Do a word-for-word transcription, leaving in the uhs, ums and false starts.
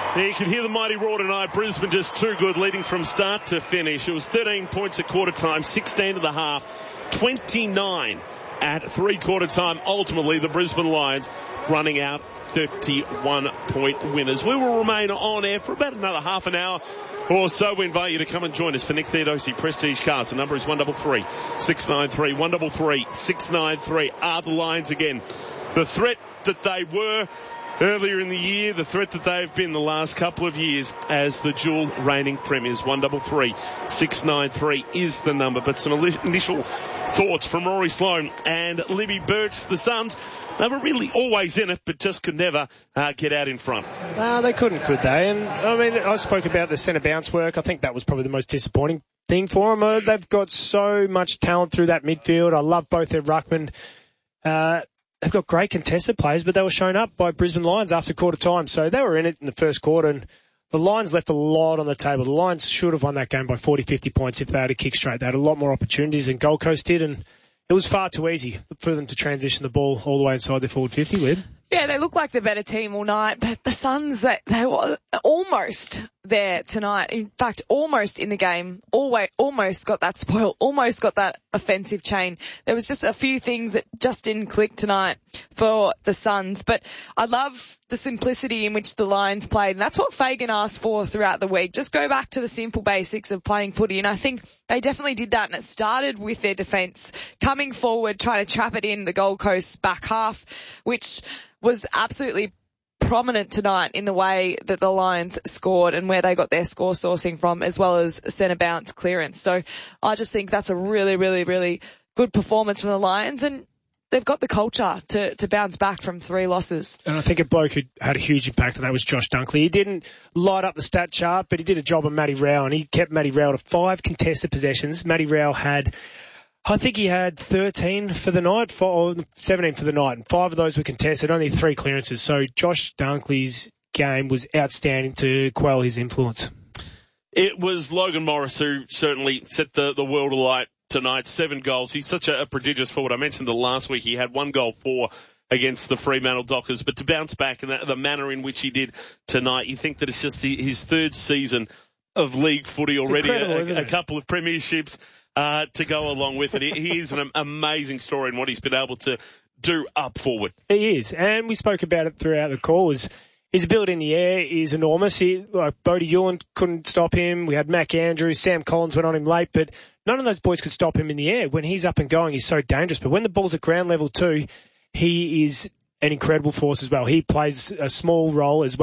Yeah, you can hear the mighty roar tonight. Brisbane just too good, leading from start to finish. It was thirteen points at quarter time, sixteen at the half, twenty-nine at three-quarter time. Ultimately, the Brisbane Lions running out thirty-one point winners. We will remain on air for about another half an hour or so. We invite you to come and join us for Nick Theodosi Prestige Cars. The number is one double three six nine three, one double three six nine three. Are the Lions again the threat that they were earlier in the year, the threat that they've been the last couple of years as the dual reigning premiers? One double three six nine three is the number. But some initial thoughts from Rory Sloane and Libby Birch. The Suns, they were really always in it, but just could never uh, get out in front. Uh, they couldn't, could they? And I mean, I spoke about the centre bounce work. I think that was probably the most disappointing thing for them. Uh, they've got so much talent through that midfield. I love both their ruckmen. Uh, They've got great contested players, but they were shown up by Brisbane Lions after quarter time. So they were in it in the first quarter, and the Lions left a lot on the table. The Lions should have won that game by forty, fifty points if they had a kick straight. They had a lot more opportunities than Gold Coast did, and it was far too easy for them to transition the ball all the way inside their forward fifty with. Yeah, they look like the better team all night, but the Suns, they, they were almost there tonight. In fact, almost in the game, always, almost got that spoil, almost got that offensive chain. There was just a few things that just didn't click tonight for the Suns, but I love the simplicity in which the Lions played, and that's what Fagan asked for throughout the week. Just go back to the simple basics of playing footy, and I think they definitely did that, and it started with their defence coming forward, trying to trap it in the Gold Coast back half, which was absolutely prominent tonight in the way that the Lions scored and where they got their score sourcing from, as well as centre bounce clearance. So I just think that's a really, really, really good performance from the Lions, and they've got the culture to, to bounce back from three losses. And I think a bloke who had a huge impact on that was Josh Dunkley. He didn't light up the stat chart, but he did a job on Matty Rowell, and he kept Matty Rowell to five contested possessions. Matty Rowell had, I think he had thirteen for the night, or seventeen for the night, and five of those were contested, only three clearances. So Josh Dunkley's game was outstanding to quell his influence. It was Logan Morris who certainly set the, the world alight tonight. Seven goals. He's such a, a prodigious forward. I mentioned the last week he had one goal for against the Fremantle Dockers, but to bounce back in the, the manner in which he did tonight, you think that it's just the, his third season of league footy already, a, a couple of premierships uh, to go along with it. He, he is an amazing story in what he's been able to do up forward. He is, and we spoke about it throughout the call. His, his ability in the air is enormous. He, like Bodie Ewan couldn't stop him. We had Mac Andrews, Sam Collins went on him late, but none of those boys could stop him in the air. When he's up and going, he's so dangerous. But when the ball's at ground level too, he is an incredible force as well. He plays a small role as well.